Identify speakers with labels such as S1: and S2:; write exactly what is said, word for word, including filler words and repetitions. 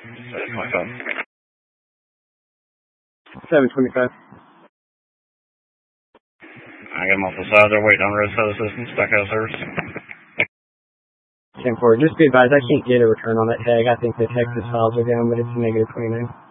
S1: seven twenty-five.
S2: seven twenty-five.
S1: I got them off the side. They're waiting on roadside assistance. Back out of service.
S2: ten four. Just be advised, I can't get a return on that tag. I think the Texas files are down, but it's negative twenty-nine.